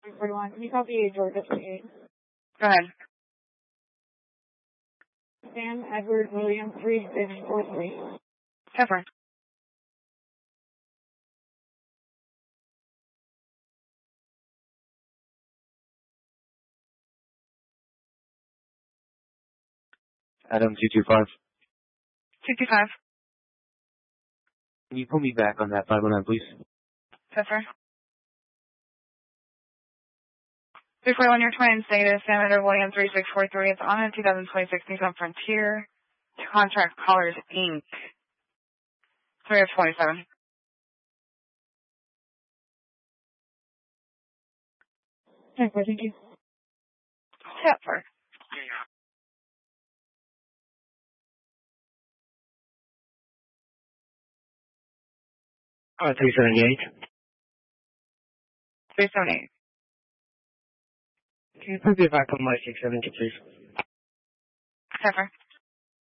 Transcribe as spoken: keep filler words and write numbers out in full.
three forty-one. Can you copy Georgia twenty-eight? Go ahead. Sam Edward William three six four three. Cover. Adam two two five. two two five. Can you put me back on that five oh nine, please? Cover. three forty-one, your twin status, Sam Edward William three six four three. It's on a two thousand twenty-six Nissan Frontier. Contract Colors Incorporated. three of twenty-seven. Thank you. Cover. Uh, three seventy-eight. three seventy-eight. Can you put me back on my six seventy, please? Cover.